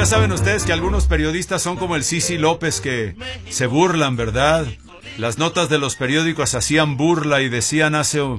ya saben ustedes que algunos periodistas son como el Sisi López, que se burlan, ¿verdad? Las notas de los periódicos hacían burla y decían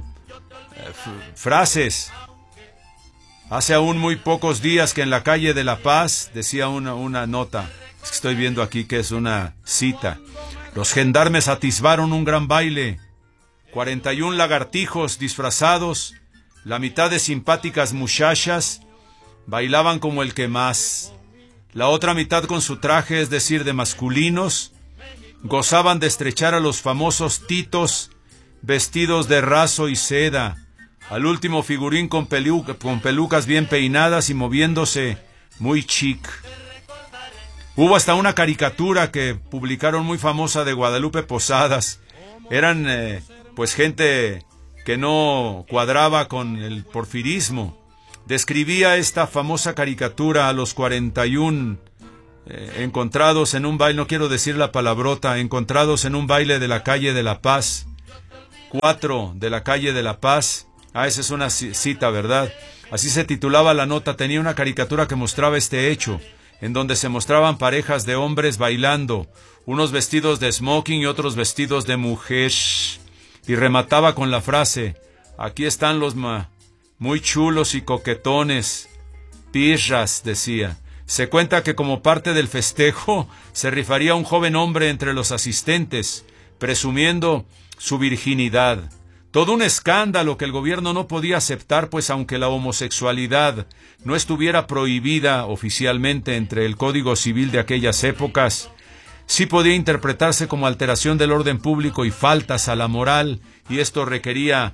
frases. Hace aún muy pocos días que en la calle de La Paz, decía una nota, es que estoy viendo aquí que es una cita, los gendarmes atisbaron un gran baile, 41 lagartijos disfrazados, la mitad de simpáticas muchachas, bailaban como el que más, la otra mitad con su traje, es decir, de masculinos, gozaban de estrechar a los famosos titos, vestidos de raso y seda, al último figurín con pelucas bien peinadas y moviéndose muy chic. Hubo hasta una caricatura que publicaron muy famosa de Guadalupe Posadas. Eran pues gente que no cuadraba con el porfirismo. Describía esta famosa caricatura a los 41 encontrados en un baile, no quiero decir la palabrota, encontrados en un baile de la calle de La Paz. 4 de la calle de La Paz. Esa es una cita, ¿verdad? Así se titulaba la nota. Tenía una caricatura que mostraba este hecho, en donde se mostraban parejas de hombres bailando, unos vestidos de smoking y otros vestidos de mujer, y remataba con la frase: aquí están los muy chulos y coquetones, pirras, decía. Se cuenta que como parte del festejo se rifaría un joven hombre entre los asistentes, presumiendo su virginidad. Todo un escándalo que el gobierno no podía aceptar, pues aunque la homosexualidad no estuviera prohibida oficialmente entre el Código Civil de aquellas épocas, sí podía interpretarse como alteración del orden público y faltas a la moral, y esto requería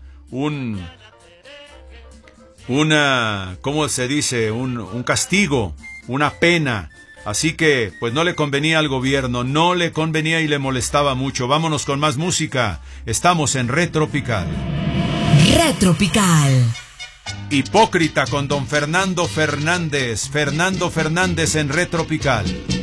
¿cómo se dice? Un castigo, una pena. Así que, pues no le convenía al gobierno, no le convenía y le molestaba mucho. Vámonos con más música. Estamos en Retropical. Retropical. Hipócrita con don Fernando Fernández. Fernando Fernández en Retropical.